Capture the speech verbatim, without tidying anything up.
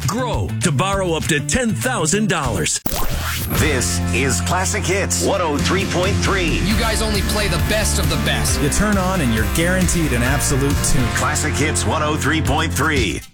Grow to borrow up to ten thousand dollars. This is Classic Hits one oh three point three. You guys only play the best of the best. You turn on and you're guaranteed an absolute tune. Classic Hits one oh three point three.